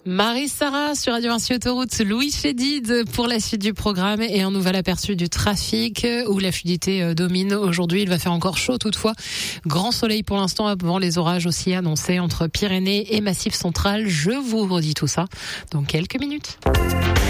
Marie-Sarah sur Radio 1 Autoroute, Louis Chédid pour la suite du programme et un nouvel aperçu du trafic où la fluidité domine. Aujourd'hui, il va faire encore chaud toutefois. Grand soleil pour l'instant avant les orages aussi annoncés entre Pyrénées et Massif Central. Je vous redis tout ça dans quelques minutes.